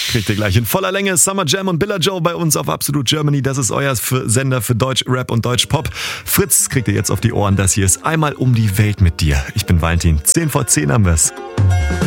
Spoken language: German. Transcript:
Kriegt ihr gleich in voller Länge. Summer Jam und Billa Joe bei uns auf Absolute Germany. Das ist euer Sender für Deutsch Rap und Deutsch Pop. Fritz kriegt ihr jetzt auf die Ohren. Das hier ist Einmal um die Welt mit dir. Ich bin Valentin. 10 vor 10 haben wir's.